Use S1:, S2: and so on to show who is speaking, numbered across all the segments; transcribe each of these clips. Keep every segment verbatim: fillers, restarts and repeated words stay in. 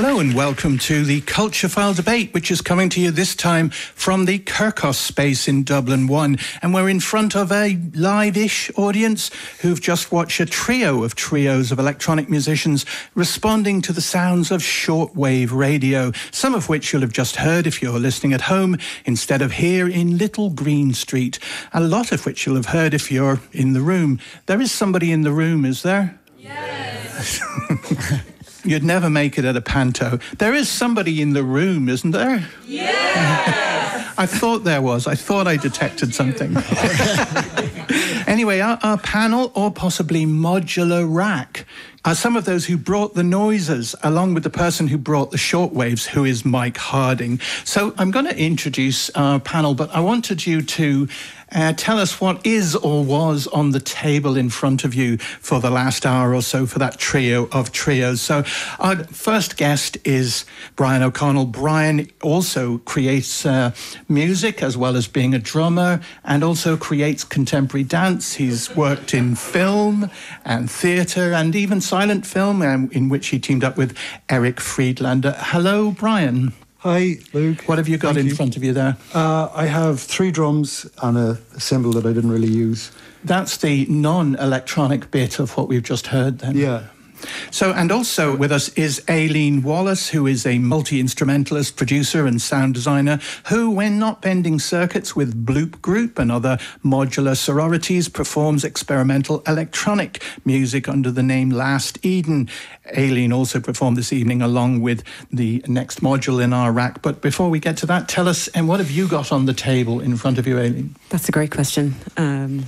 S1: Hello and welcome to the Culture File debate, which is coming to you this time from the Kirkos space in Dublin one. And we're in front of a live-ish audience who've just watched a trio of trios of electronic musicians responding to the sounds of shortwave radio, some of which you'll have just heard if you're listening at home instead of here in Little Green Street, a lot of which you'll have heard if you're in the room. There is somebody in the room, is there?
S2: Yes.
S1: You'd never make it at a panto. There is somebody in the room, isn't there?
S2: Yes!
S1: I thought there was. I thought I detected something. Anyway, our, our panel, or possibly modular rack, are some of those who brought the noises, along with the person who brought the shortwaves, who is Mike Harding. So I'm going to introduce our panel, but I wanted you to uh, tell us what is or was on the table in front of you for the last hour or so for that trio of trios. So our first guest is Brian O'Connell. Brian also creates uh, music as well as being a drummer, and also creates contemporary dance. He's worked in film and theatre and even silent film, um, in which he teamed up with Eric Friedlander. Hello, Brian.
S3: Hi, Luke.
S1: What have you got
S3: Thank
S1: in
S3: you.
S1: front of you there?
S3: Uh, I have three drums and a cymbal that I didn't really use.
S1: That's the non-electronic bit of what we've just heard then.
S3: Yeah.
S1: So, and also with us is Aileen Wallace, who is a multi-instrumentalist, producer and sound designer, who, when not bending circuits with Bloop Group and other modular sororities, performs experimental electronic music under the name Last Eden. Aileen also performed this evening along with the next module in our rack. But before we get to that, tell us, and what have you got on the table in front of you, Aileen?
S4: That's a great question. Um...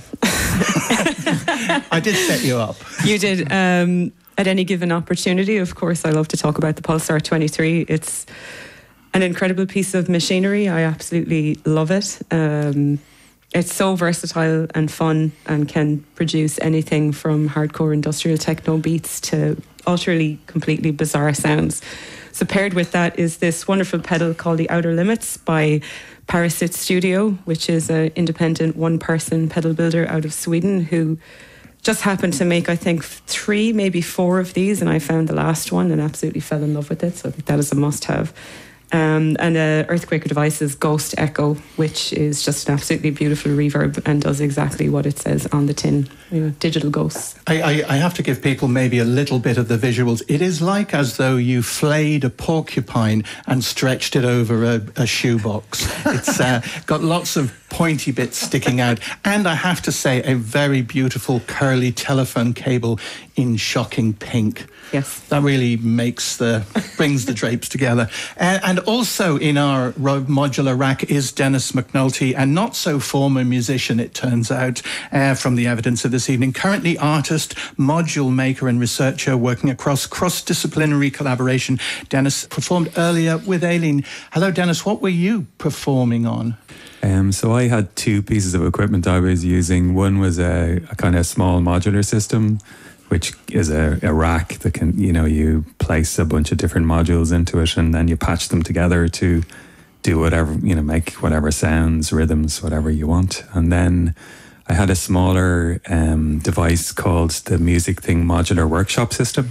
S1: I did set you up.
S4: You did. Um... At any given opportunity, of course, I love to talk about the Pulsar twenty-three. It's an incredible piece of machinery. I absolutely love it. Um, it's so versatile and fun, and can produce anything from hardcore industrial techno beats to utterly, completely bizarre sounds. So paired with that is this wonderful pedal called the Outer Limits by Parasite Studio, which is an independent one-person pedal builder out of Sweden who just happened to make, I think, three, maybe four of these, and I found the last one and absolutely fell in love with it. So I think that is a must-have. Um, and uh, Earthquaker Devices Ghost Echo, which is just an absolutely beautiful reverb and does exactly what it says on the tin. You know, digital ghosts.
S1: I, I, I have to give people maybe a little bit of the visuals. It is like as though you flayed a porcupine and stretched it over a, a shoebox. It's uh, got lots of pointy bits sticking out, and I have to say a very beautiful curly telephone cable in shocking pink.
S4: Yes.
S1: That really makes the brings the drapes together. Uh, and also in our modular rack is Dennis McNulty, a not so former musician, it turns out, uh, from the evidence of this evening. Currently artist, module maker and researcher working across cross-disciplinary collaboration. Dennis performed earlier with Aileen. Hello, Dennis. What were you performing on?
S5: Um, so I had two pieces of equipment I was using. One was a, a kind of small modular system, which is a, a rack that can, you know, you place a bunch of different modules into it and then you patch them together to do whatever, you know, make whatever sounds, rhythms, whatever you want. And then I had a smaller um, device called the Music Thing Modular Workshop System.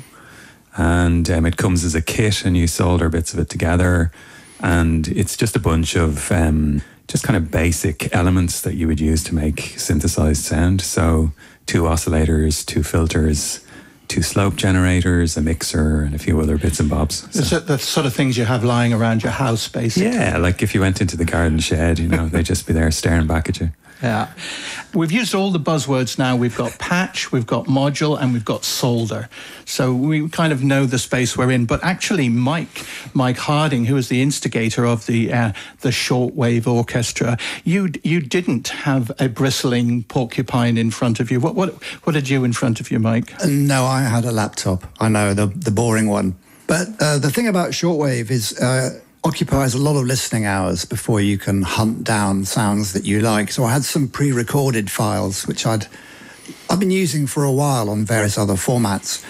S5: And um, it comes as a kit and you solder bits of it together. And it's just a bunch of um, just kind of basic elements that you would use to make synthesized sound. So two oscillators, two filters, two slope generators, a mixer, and a few other bits and bobs.
S1: So. The sort of things you have lying around your house, basically.
S5: Yeah, like if you went into the garden shed, you know, they'd just be there staring back at you.
S1: Yeah. We've used all the buzzwords now. We've got patch, we've got module, and we've got solder. So we kind of know the space we're in. But actually, Mike, Mike Harding, who was the instigator of the uh, the shortwave orchestra, you you didn't have a bristling porcupine in front of you. What what what did you in front of you, Mike?
S2: No, I had a laptop. I know, the the boring one. But uh, the thing about shortwave is uh, occupies a lot of listening hours before you can hunt down sounds that you like. So I had some pre-recorded files which I'd I've been using for a while on various other formats.